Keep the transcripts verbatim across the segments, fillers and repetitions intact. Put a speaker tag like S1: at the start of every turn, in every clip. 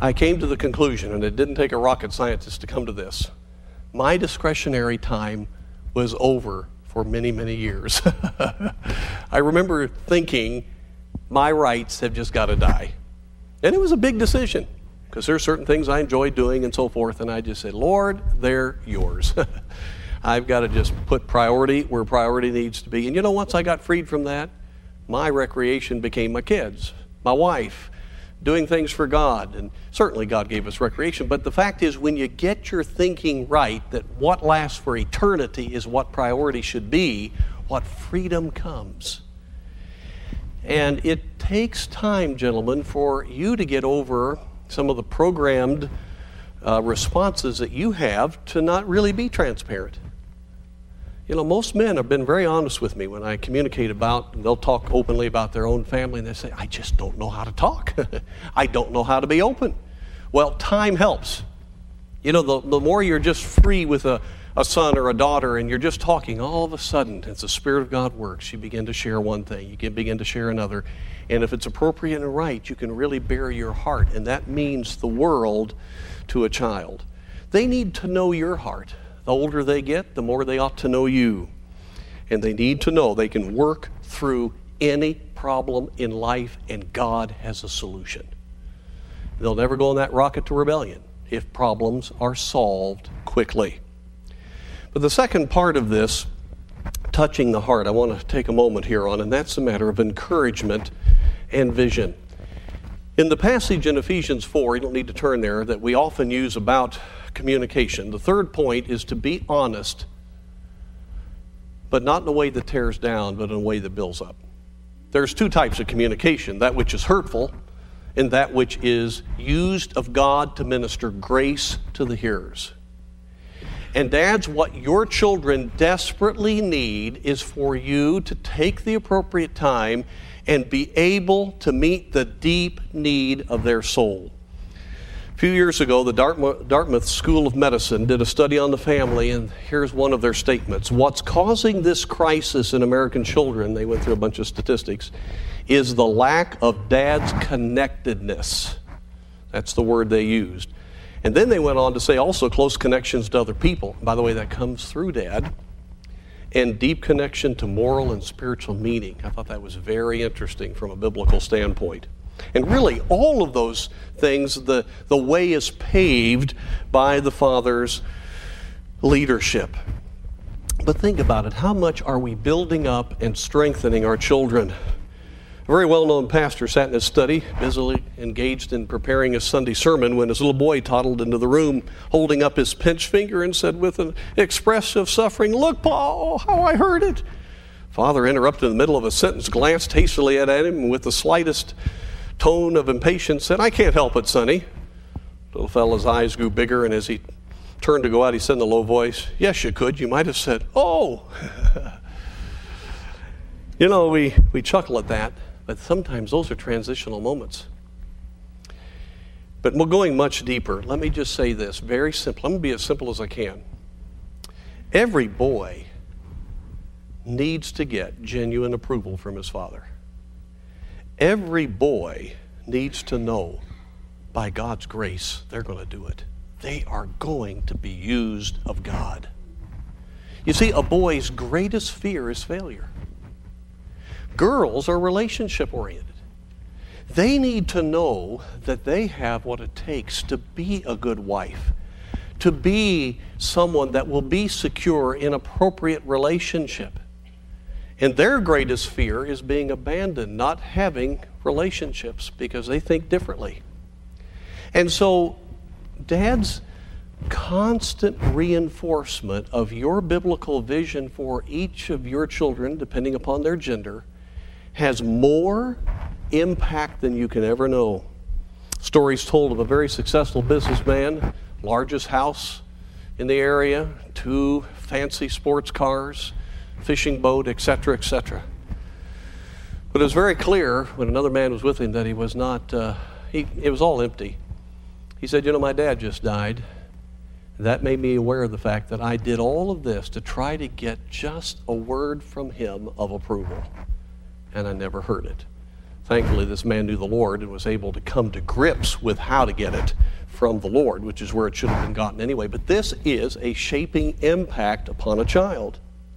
S1: I came to the conclusion, and it didn't take a rocket scientist to come to this, my discretionary time was over for many, many years. I remember thinking, my rights have just got to die. And it was a big decision, because there are certain things I enjoy doing and so forth, and I just said, Lord, they're yours. I've got to just put priority where priority needs to be. And you know, once I got freed from that, my recreation became my kids, my wife, doing things for God. And certainly God gave us recreation. But the fact is, when you get your thinking right, that what lasts for eternity is what priority should be, what freedom comes. And it takes time, gentlemen, for you to get over some of the programmed uh, responses that you have to not really be transparent. You know, most men have been very honest with me when I communicate about, and they'll talk openly about their own family, and they say, I just don't know how to talk. I don't know how to be open. Well, time helps. You know, the, the more you're just free with a, a son or a daughter, and you're just talking, all of a sudden, as the Spirit of God works, you begin to share one thing, you can begin to share another. And if it's appropriate and right, you can really bare your heart, and that means the world to a child. They need to know your heart. The older they get, the more they ought to know you. And they need to know they can work through any problem in life, and God has a solution. They'll never go on that rocket to rebellion if problems are solved quickly. But the second part of this, touching the heart, I want to take a moment here on, and that's the matter of encouragement and vision. In the passage in Ephesians four, you don't need to turn there, that we often use about communication, the third point is to be honest, but not in a way that tears down, but in a way that builds up. There's two types of communication, that which is hurtful and that which is used of God to minister grace to the hearers. And dads, what your children desperately need is for you to take the appropriate time and be able to meet the deep need of their soul. A few years ago, the Dartmouth, Dartmouth School of Medicine did a study on the family, and here's one of their statements. What's causing this crisis in American children, they went through a bunch of statistics, is the lack of dad's connectedness. That's the word they used. And then they went on to say also close connections to other people. By the way, that comes through dad. And deep connection to moral and spiritual meaning. I thought that was very interesting from a biblical standpoint. And really, all of those things, the, the way is paved by the Father's leadership. But think about it. How much are we building up and strengthening our children? A very well-known pastor sat in his study, busily engaged in preparing his Sunday sermon, when his little boy toddled into the room, holding up his pinched finger and said with an expressive suffering, "Look, Paul, how I heard it." Father interrupted in the middle of a sentence, glanced hastily at him, and with the slightest tone of impatience said, "I can't help it, sonny." Little fella's eyes grew bigger, and as he turned to go out, he said in a low voice, "Yes, you could. You might have said, 'Oh.'" You know, we, we chuckle at that, but sometimes those are transitional moments. But we're going much deeper. Let me just say this, very simple. I'm going to be as simple as I can. Every boy needs to get genuine approval from his father. Every boy needs to know, by God's grace, they're going to do it. They are going to be used of God. You see, a boy's greatest fear is failure. Girls are relationship-oriented. They need to know that they have what it takes to be a good wife, to be someone that will be secure in appropriate relationship. And their greatest fear is being abandoned, not having relationships, because they think differently. And so, Dad's constant reinforcement of your biblical vision for each of your children, depending upon their gender, has more impact than you can ever know. Stories told of a very successful businessman, largest house in the area, two fancy sports cars, fishing boat, et cetera, et cetera. But it was very clear when another man was with him that he was not, uh, he, it was all empty. He said, "You know, my dad just died. That made me aware of the fact that I did all of this to try to get just a word from him of approval. And I never heard it. Thankfully, this man knew the Lord and was able to come to grips with how to get it from the Lord, which is where it should have been gotten anyway. But this is a shaping impact upon a child.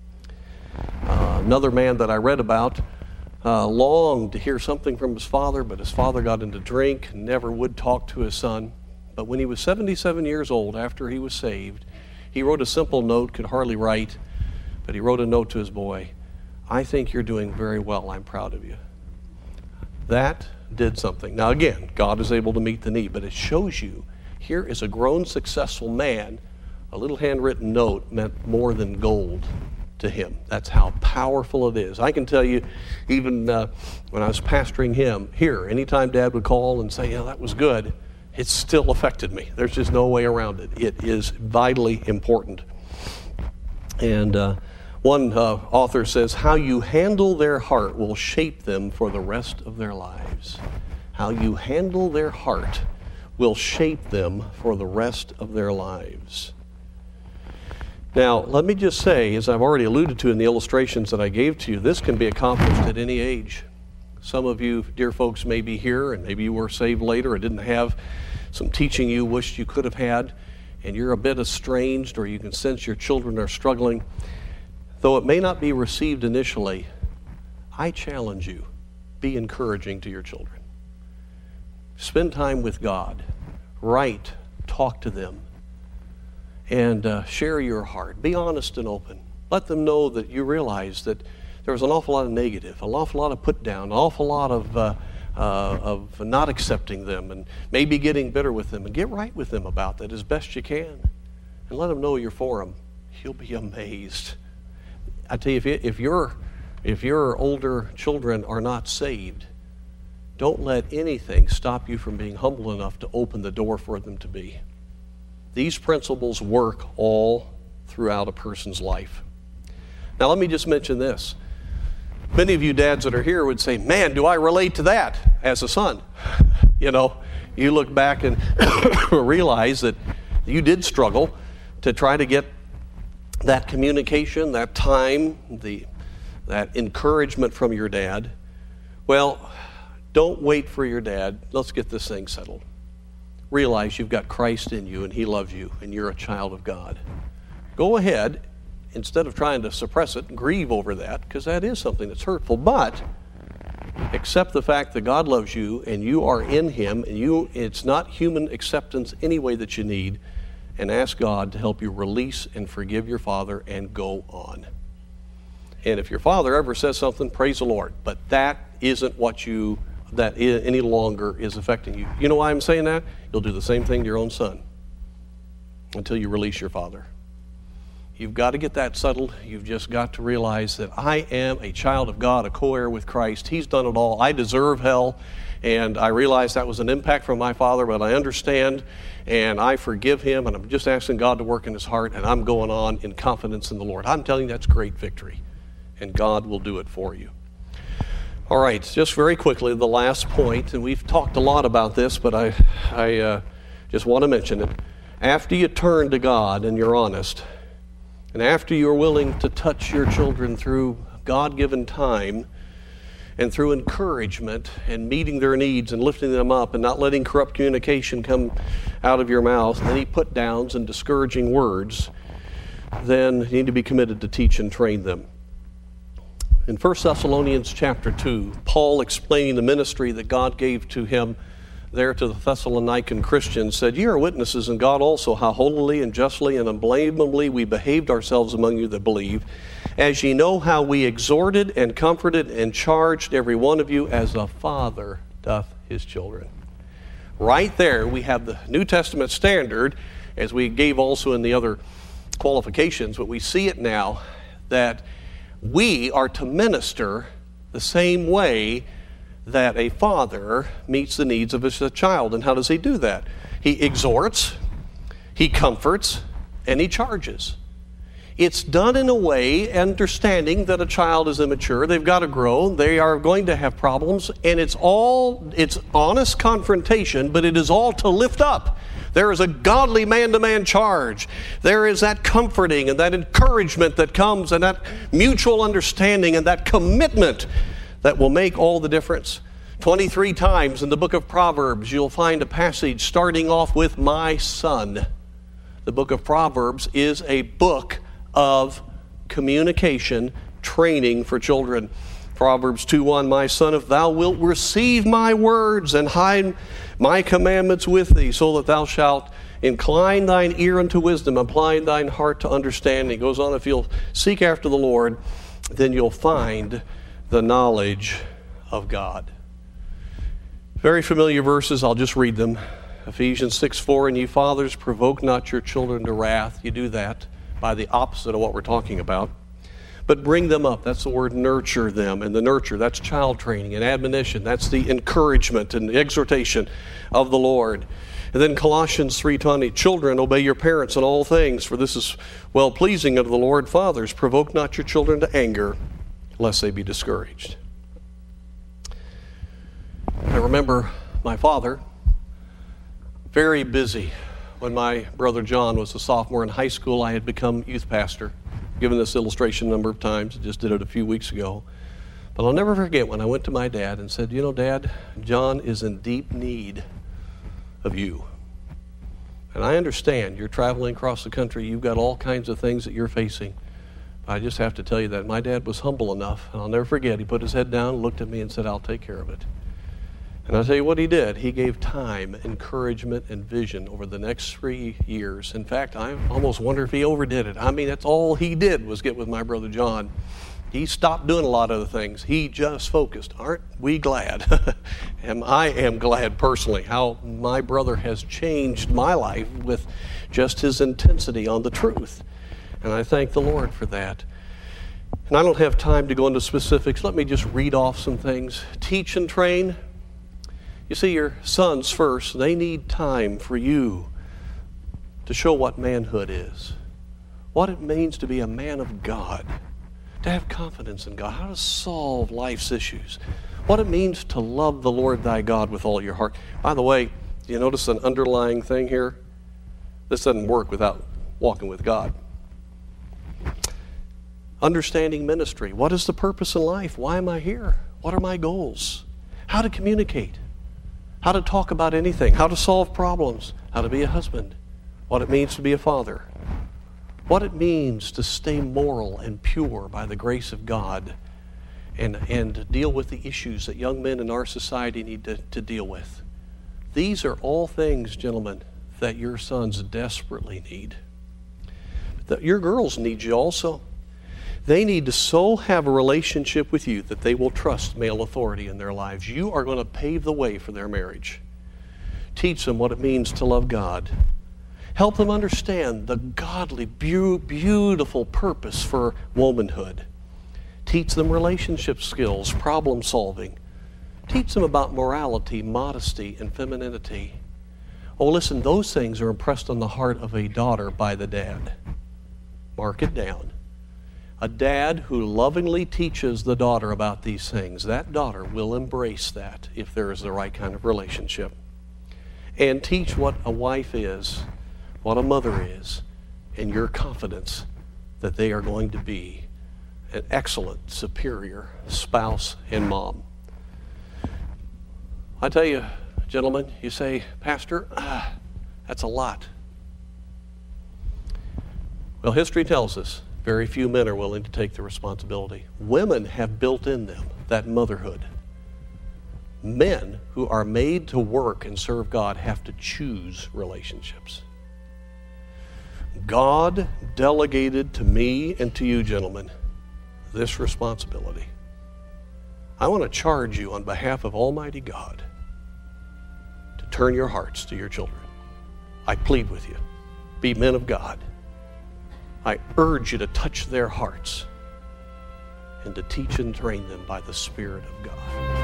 S1: Uh, another man that I read about uh, longed to hear something from his father, but his father got into drink and never would talk to his son. But when he was seventy-seven years old, after he was saved, he wrote a simple note, could hardly write, but he wrote a note to his boy. I think you're doing very well. I'm proud of you. That did something. Now again, God is able to meet the need, but it shows you here is a grown, successful man. A little handwritten note meant more than gold to him. That's how powerful it is. I can tell you, even uh, when I was pastoring him, here, anytime Dad would call and say, yeah, that was good, it still affected me. There's just no way around it. It is vitally important. And uh, one uh, author says, how you handle their heart will shape them for the rest of their lives. How you handle their heart will shape them for the rest of their lives. Now, let me just say, as I've already alluded to in the illustrations that I gave to you, this can be accomplished at any age. Some of you, dear folks, may be here, and maybe you were saved later or didn't have some teaching you wished you could have had, and you're a bit estranged, or you can sense your children are struggling. Though it may not be received initially, I challenge you, be encouraging to your children. Spend time with God. Write, talk to them, and uh, share your heart. Be honest and open. Let them know that you realize that there's an awful lot of negative, an awful lot of put down, an awful lot of, uh, uh, of not accepting them and maybe getting bitter with them. And get right with them about that as best you can. And let them know you're for them. You'll be amazed. I tell you, if, you, if, your, if your older children are not saved, don't let anything stop you from being humble enough to open the door for them to be. These principles work all throughout a person's life. Now, let me just mention this. Many of you dads that are here would say, man, do I relate to that as a son? You know, you look back and realize that you did struggle to try to get that communication, that time, the, that encouragement from your dad. Well, don't wait for your dad. Let's get this thing settled. Realize you've got Christ in you and he loves you and you're a child of God. Go ahead, instead of trying to suppress it and grieve over that, because that is something that's hurtful, but accept the fact that God loves you and you are in him, and you it's not human acceptance any way that you need, and ask God to help you release and forgive your father and go on. And if your father ever says something, praise the Lord, but that isn't what you that is, any longer is affecting you. You know why I'm saying that? You'll do the same thing to your own son until you release your father. You've got to get that settled. You've just got to realize that I am a child of God, a co-heir with Christ. He's done it all. I deserve hell, and I realize that was an impact from my father, but I understand, and I forgive him, and I'm just asking God to work in his heart, and I'm going on in confidence in the Lord. I'm telling you, that's great victory, and God will do it for you. All right, just very quickly, the last point, and we've talked a lot about this, but I, I uh, just want to mention it. After you turn to God and you're honest, and after you're willing to touch your children through God-given time and through encouragement and meeting their needs and lifting them up and not letting corrupt communication come out of your mouth, any put-downs and discouraging words, then you need to be committed to teach and train them. In First Thessalonians chapter two, Paul, explaining the ministry that God gave to him there to the Thessalonican Christians, said, "Ye are witnesses, and God also, how holily and justly and unblameably we behaved ourselves among you that believe, as ye know how we exhorted and comforted and charged every one of you as a father doth his children." Right there we have the New Testament standard, as we gave also in the other qualifications, but we see it now that we are to minister the same way that a father meets the needs of his child. And how does he do that? He exhorts, he comforts, and he charges. It's done in a way, understanding that a child is immature, they've got to grow, they are going to have problems, and it's all, it's honest confrontation, but it is all to lift up. There is a godly man-to-man charge. There is that comforting and that encouragement that comes, and that mutual understanding and that commitment that will make all the difference. twenty-three times in the book of Proverbs, you'll find a passage starting off with my son. The book of Proverbs is a book of communication training for children. Proverbs two one, my son, if thou wilt receive my words and hide my commandments with thee, so that thou shalt incline thine ear unto wisdom, apply thine heart to understanding. It goes on, if you'll seek after the Lord, then you'll find the knowledge of God. Very familiar verses, I'll just read them. Ephesians six four, and ye fathers, provoke not your children to wrath. You do that by the opposite of what we're talking about. But bring them up, that's the word nurture them. And the nurture, that's child training and admonition. That's the encouragement and exhortation of the Lord. And then Colossians three twenty, children, obey your parents in all things, for this is well-pleasing unto the Lord. Fathers, provoke not your children to anger, lest they be discouraged. I remember my father, very busy. When my brother John was a sophomore in high school, I had become youth pastor. Given this illustration a number of times, I just did it a few weeks ago. But I'll never forget when I went to my dad and said, you know, Dad, John is in deep need of you. And I understand you're traveling across the country, you've got all kinds of things that you're facing. I just have to tell you that my dad was humble enough, and I'll never forget, he put his head down, looked at me and said, I'll take care of it. And I'll tell you what he did. He gave time, encouragement, and vision over the next three years. In fact, I almost wonder if he overdid it. I mean, that's all he did was get with my brother John. He stopped doing a lot of other things. He just focused. Aren't we glad? And I am glad personally how my brother has changed my life with just his intensity on the truth. And I thank the Lord for that. And I don't have time to go into specifics. Let me just read off some things. Teach and train. You see, your sons first, they need time for you to show what manhood is, what it means to be a man of God, to have confidence in God, how to solve life's issues, what it means to love the Lord thy God with all your heart. By the way, do you notice an underlying thing here? This doesn't work without walking with God. Understanding ministry. What is the purpose in life? Why am I here? What are my goals? How to communicate. How to talk about anything, how to solve problems, how to be a husband, what it means to be a father, what it means to stay moral and pure by the grace of God, and, and deal with the issues that young men in our society need to, to deal with. These are all things, gentlemen, that your sons desperately need. That your girls need you also. They need to so have a relationship with you that they will trust male authority in their lives. You are going to pave the way for their marriage. Teach them what it means to love God. Help them understand the godly, be- beautiful purpose for womanhood. Teach them relationship skills, problem solving. Teach them about morality, modesty, and femininity. Oh, listen, those things are impressed on the heart of a daughter by the dad. Mark it down. A dad who lovingly teaches the daughter about these things, that daughter will embrace that if there is the right kind of relationship. And teach what a wife is, what a mother is, and your confidence that they are going to be an excellent, superior spouse and mom. I tell you, gentlemen, you say, Pastor, ah, that's a lot. Well, history tells us very few men are willing to take the responsibility. Women have built in them that motherhood. Men who are made to work and serve God have to choose relationships. God delegated to me and to you, gentlemen, this responsibility. I want to charge you on behalf of Almighty God to turn your hearts to your children. I plead with you, be men of God. I urge you to touch their hearts and to teach and train them by the Spirit of God.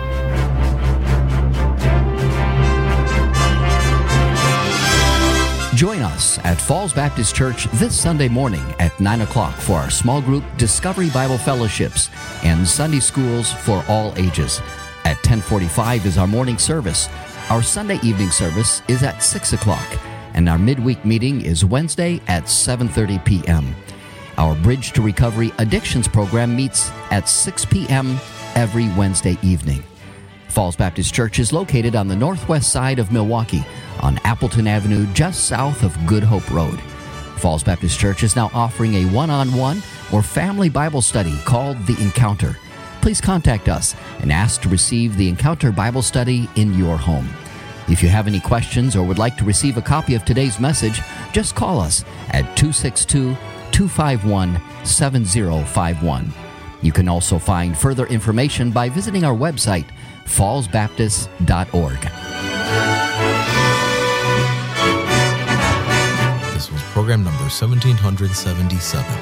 S2: Join us at Falls Baptist Church this Sunday morning at nine o'clock for our small group Discovery Bible Fellowships and Sunday schools for all ages. At ten forty-five is our morning service. Our Sunday evening service is at six o'clock. And our midweek meeting is Wednesday at seven thirty p.m. Our Bridge to Recovery Addictions program meets at six p.m. every Wednesday evening. Falls Baptist Church is located on the northwest side of Milwaukee on Appleton Avenue, just south of Good Hope Road. Falls Baptist Church is now offering a one-on-one or family Bible study called The Encounter. Please contact us and ask to receive the Encounter Bible Study in your home. If you have any questions or would like to receive a copy of today's message, just call us at two six two, two five one, seven zero five one. You can also find further information by visiting our website, falls baptist dot org.
S3: This was program number seventeen seventy-seven.